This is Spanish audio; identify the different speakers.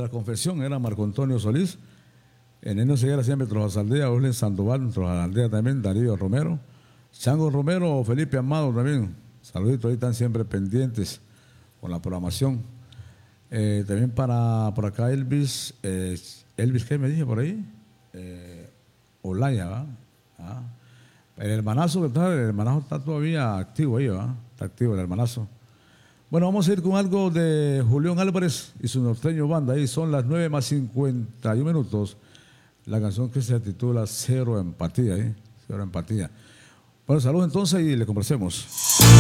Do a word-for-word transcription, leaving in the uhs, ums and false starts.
Speaker 1: confesión era Marco Antonio Solís, Eneno Seguera siempre Trojas Aldea, Oslen Sandoval, Trojas Aldea también, Darío Romero, Chango Romero, Felipe Amado también, saluditos, ahí están siempre pendientes con la programación. Eh, también para por acá Elvis, eh, Elvis, ¿qué me dije por ahí? Eh, Olaya, ¿va? Ah. El hermanazo que está, el hermanazo está todavía activo ahí, ¿va? Está activo el hermanazo. Bueno, vamos a ir con algo de Julián Álvarez y su norteño banda. Ahí son las nueve más cincuenta y un minutos. La canción que se titula Cero Empatía, ¿eh? Cero Empatía. Bueno, saludos entonces y le conversemos.